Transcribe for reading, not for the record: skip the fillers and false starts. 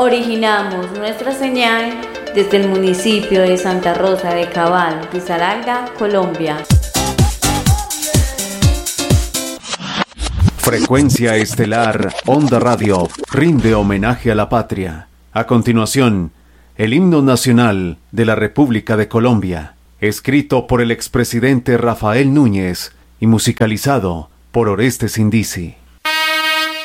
Originamos nuestra señal desde el municipio de Santa Rosa de Cabal, Risaralda, Colombia. Frecuencia Estelar Onda Radio rinde homenaje a la patria. A continuación, el himno nacional de la República de Colombia, escrito por el expresidente Rafael Núñez y musicalizado por Orestes Indisi.